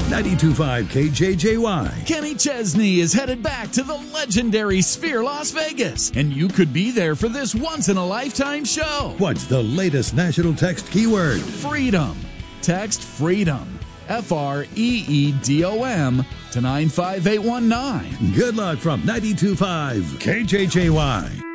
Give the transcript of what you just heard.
92.5 KJJY. Kenny Chesney is headed back to the legendary Sphere Las Vegas, and you could be there for this once-in-a-lifetime show. What's the latest national text keyword? Freedom. Text FREEDOM, FREEDOM, to 95819. Good luck from 92.5 KJJY.